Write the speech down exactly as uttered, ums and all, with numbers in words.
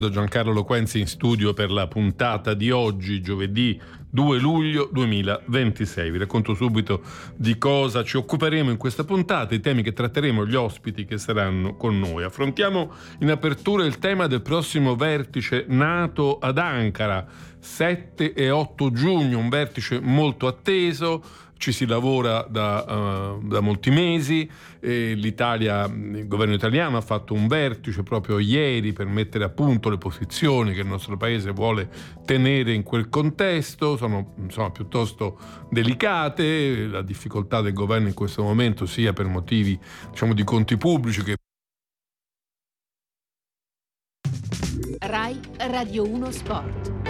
Giancarlo Loquenzi in studio per la puntata di oggi, giovedì due luglio duemilaventisei. Vi racconto subito di cosa ci occuperemo in questa puntata, i temi che tratteremo, gli ospiti che saranno con noi. Affrontiamo in apertura il tema del prossimo vertice NATO ad Ankara, sette e otto giugno, un vertice molto atteso. Ci si lavora da, uh, da molti mesi, e l'Italia, il governo italiano ha fatto un vertice proprio ieri per mettere a punto le posizioni che il nostro paese vuole tenere in quel contesto. Sono insomma piuttosto delicate, la difficoltà del governo in questo momento sia per motivi diciamo di conti pubblici che Rai Radio uno Sport.